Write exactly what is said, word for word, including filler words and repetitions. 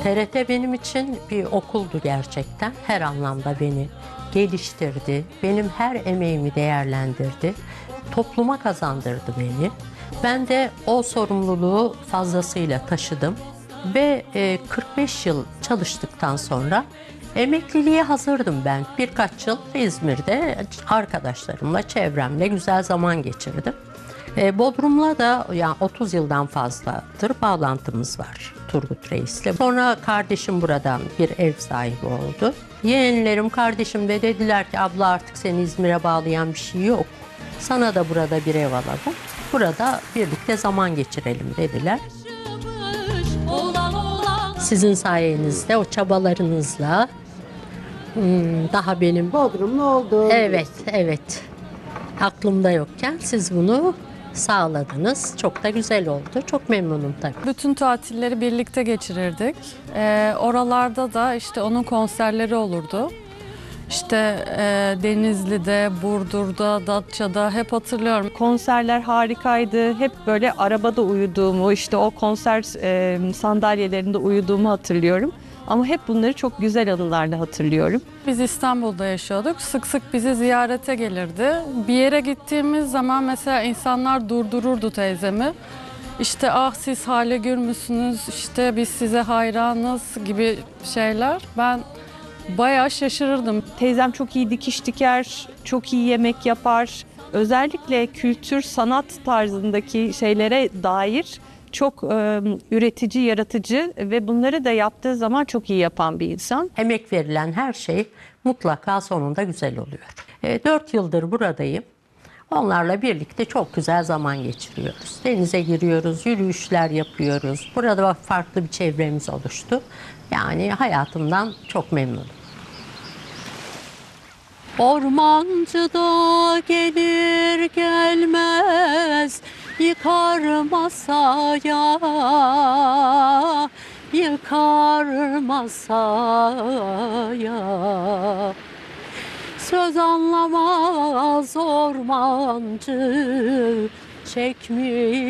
T R T benim için bir okuldu gerçekten. Her anlamda beni geliştirdi. Benim her emeğimi değerlendirdi. Topluma kazandırdı beni. Ben de o sorumluluğu fazlasıyla taşıdım. Ve kırk beş yıl çalıştıktan sonra emekliliğe hazırdım ben. Birkaç yıl İzmir'de arkadaşlarımla, çevremle güzel zaman geçirdim. Bodrum'la da yani otuz yıldan fazladır bağlantımız var Turgut Reis'le. Sonra kardeşim buradan bir ev sahibi oldu. Yeğenlerim, kardeşim de dediler ki abla artık seni İzmir'e bağlayan bir şey yok. Sana da burada bir ev alalım. Burada birlikte zaman geçirelim dediler. Sizin sayenizde, o çabalarınızla daha benim... Bodrumlu oldu. Evet, evet. Aklımda yokken siz bunu sağladınız. Çok da güzel oldu. Çok memnunum tabii. Bütün tatilleri birlikte geçirirdik. Ee, oralarda da işte onun konserleri olurdu. İşte e, Denizli'de, Burdur'da, Datça'da hep hatırlıyorum. Konserler harikaydı. Hep böyle arabada uyuduğumu, işte o konser e, sandalyelerinde uyuduğumu hatırlıyorum. Ama hep bunları çok güzel anılarla hatırlıyorum. Biz İstanbul'da yaşıyorduk. Sık sık bizi ziyarete gelirdi. Bir yere gittiğimiz zaman mesela insanlar durdururdu teyzemi. İşte ah siz Hale Gür müsünüz, işte biz size hayranız gibi şeyler. Ben bayağı şaşırırdım. Teyzem çok iyi dikiş diker, çok iyi yemek yapar. Özellikle kültür, sanat tarzındaki şeylere dair çok e, üretici, yaratıcı ve bunları da yaptığı zaman çok iyi yapan bir insan. Emek verilen her şey mutlaka sonunda güzel oluyor. E, dört yıldır buradayım. Onlarla birlikte çok güzel zaman geçiriyoruz. Denize giriyoruz, yürüyüşler yapıyoruz. Burada farklı bir çevremiz oluştu. Yani hayatımdan çok memnunum. Ormancı da gelir gelmez yıkar masaya, yıkar masaya. Söz anlamaz ormancı çekmiş